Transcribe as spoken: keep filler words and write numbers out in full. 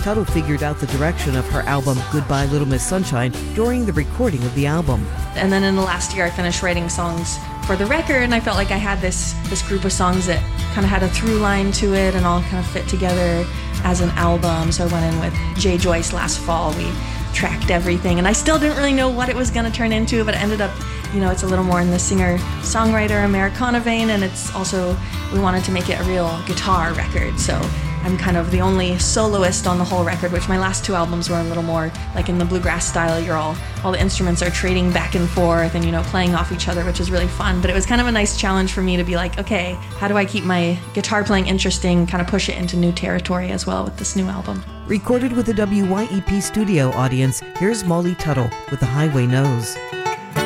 Tuttle figured out the direction of her album Goodbye Little Miss Sunshine during the recording of the album. And then in the last year I finished writing songs for the record, and I felt like I had this this group of songs that kind of had a through line to it and all kind of fit together as an album. So I went in with Jay Joyce last fall. We tracked everything, and I still didn't really know what it was going to turn into, but it ended up, you know, it's a little more in the singer-songwriter Americana vein, and it's also, we wanted to make it a real guitar record, so I'm kind of the only soloist on the whole record, which my last two albums were a little more like in the bluegrass style. You're all, all the instruments are trading back and forth and, you know, playing off each other, which is really fun. But it was kind of a nice challenge for me to be like, okay, how do I keep my guitar playing interesting, kind of push it into new territory as well with this new album. Recorded with the W Y E P studio audience, here's Molly Tuttle with The Highway Knows.